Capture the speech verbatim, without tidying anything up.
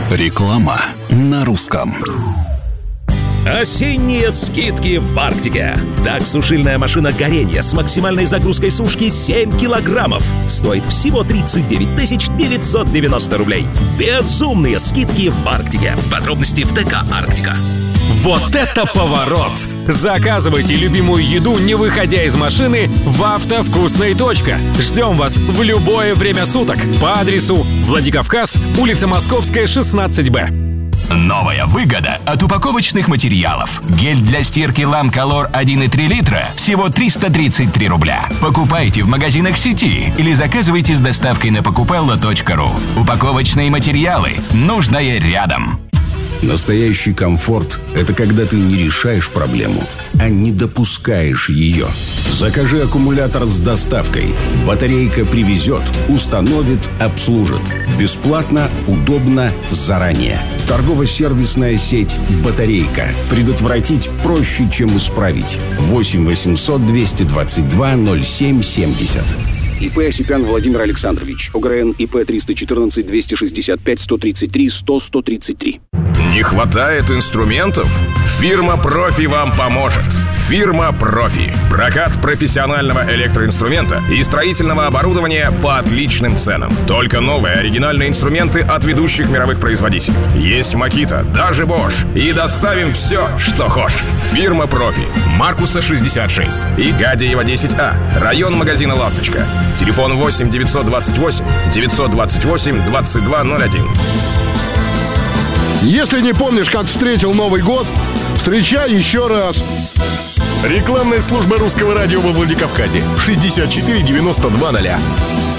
Реклама на русском. Осенние скидки в Арктике. Так, сушильная машина горения с максимальной загрузкой сушки семь килограммов стоит всего тридцать девять тысяч девятьсот девяносто рублей. Безумные скидки в Арктике. Подробности в ТК «Арктика». Вот это поворот! Заказывайте любимую еду, не выходя из машины, в «Автовкусной. Точка». Ждем вас в любое время суток по адресу Владикавказ, улица Московская, шестнадцать бэ. Новая выгода от упаковочных материалов. Гель для стирки Ламколор один и три литра всего триста тридцать три рубля. Покупайте в магазинах сети или заказывайте с доставкой на покупелло точка ру. Упаковочные материалы. Нужное рядом. Настоящий комфорт – это когда ты не решаешь проблему, а не допускаешь ее. Закажи аккумулятор с доставкой. Батарейка привезет, установит, обслужит. Бесплатно, удобно, заранее. Торгово-сервисная сеть «Батарейка». Предотвратить проще, чем исправить. восемь восемьсот двести двадцать два ноль семь семьдесят. ИП Осипян Владимир Александрович. ОГРН ИП триста четырнадцать двести шестьдесят пять сто тридцать три сто сто тридцать три. Не хватает инструментов? Фирма «Профи» вам поможет. Фирма «Профи». Прокат профессионального электроинструмента и строительного оборудования по отличным ценам. Только новые оригинальные инструменты от ведущих мировых производителей. Есть Makita, даже Bosch. И доставим все, что хочешь. Фирма «Профи». Маркуса шестьдесят шесть и Гадеева десять А. Район магазина «Ласточка». Телефон восемь девятьсот двадцать восемь девятьсот двадцать восемь двадцать два ноль один. Если не помнишь, как встретил Новый год, встречай еще раз. Рекламная служба русского радио во Владикавказе. шестьдесят четыре девяносто два ноль.